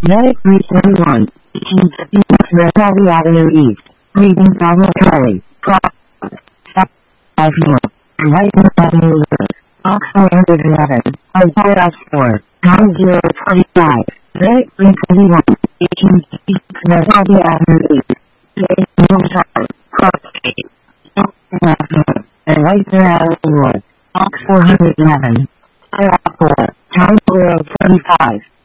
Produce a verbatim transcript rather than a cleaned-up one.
Medic three thirty-one. eighteen fifty Threadvalley Avenue East. Reading Bravo Charlie. Cross. Stop. five more. Enlightenment Avenue West. Box four eleven. Outdoor House four. nine zero twenty-five. Medic three twenty-one. eighteen fifty Threadvalley Avenue East. Bravo Charlie. Cross Street. Stop. Enlightenment Avenue West. Box four eleven. Stop four. Town zero twenty-five.